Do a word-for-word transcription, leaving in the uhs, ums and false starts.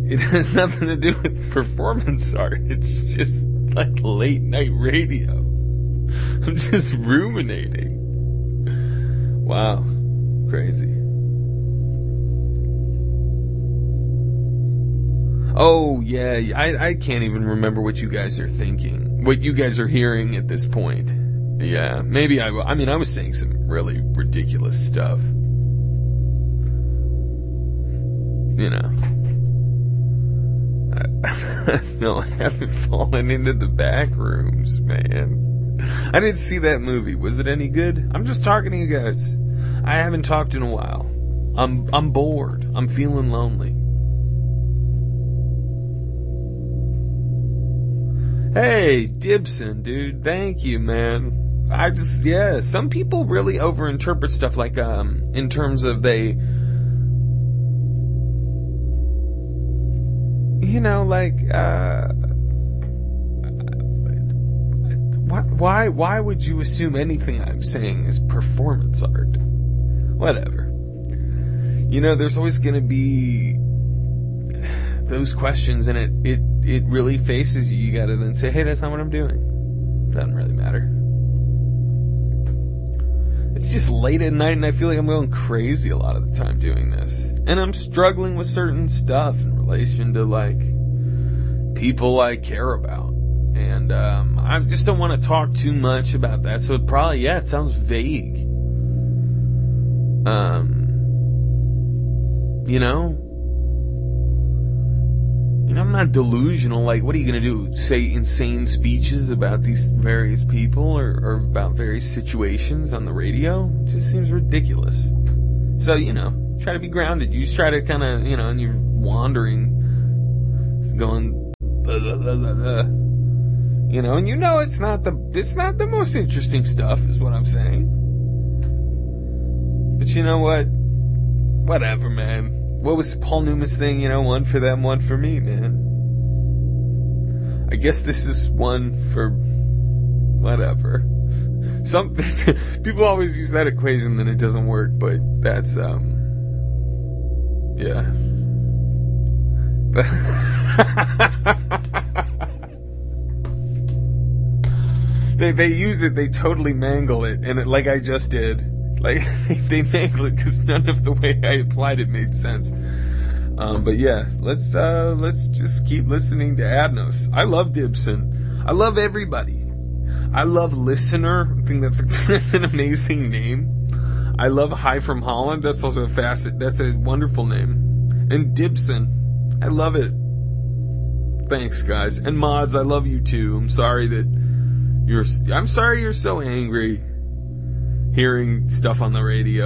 It has nothing to do with performance art. It's just like late night radio. I'm just ruminating. Wow. Crazy. Oh, yeah, I, I can't even remember what you guys are thinking. What you guys are hearing at this point. Yeah, maybe I... I mean, I was saying some really ridiculous stuff. You know. No, I haven't fallen into the back rooms, man. I didn't see that movie. Was it any good? I'm just talking to you guys. I haven't talked in a while. I'm I'm bored. I'm feeling lonely. Hey, Dibson, dude. Thank you, man. I just, yeah, some people really overinterpret stuff like, um, in terms of they... You know, like, uh, why, why would you assume anything I'm saying is performance art? Whatever. You know, there's always gonna be those questions, and it, it, it really faces you. You gotta then say, hey, that's not what I'm doing. Doesn't really matter. It's just late at night, and I feel like I'm going crazy a lot of the time doing this. And I'm struggling with certain stuff in relation to, like, people I care about. And um, I just don't want to talk too much about that. So it probably, yeah, it sounds vague. Um, you know? You know, I'm not delusional. Like, what are you going to do? Say insane speeches about these various people or, or about various situations on the radio? It just seems ridiculous. So, you know, try to be grounded. You just try to kind of, you know, and you're wandering, going, blah, blah, blah, blah, blah. You know, and you know it's not the, it's not the most interesting stuff, is what I'm saying. But you know what? Whatever, man. What was Paul Newman's thing? You know, one for them, one for me, man. I guess this is one for whatever. Some people always use that equation, then it doesn't work, but that's, um, yeah. they, they use it, they totally mangle it, and it, like I just did. Like, they mangle it because none of the way I applied it made sense. Um, but yeah, let's, uh, let's just keep listening to Adnos. I love Dibson. I love everybody. I love Listener. I think that's, that's an amazing name. I love Hi from Holland. That's also a facet. That's a wonderful name. And Dibson. I love it. Thanks, guys. And Mods, I love you too. I'm sorry that you're, I'm sorry you're so angry hearing stuff on the radio.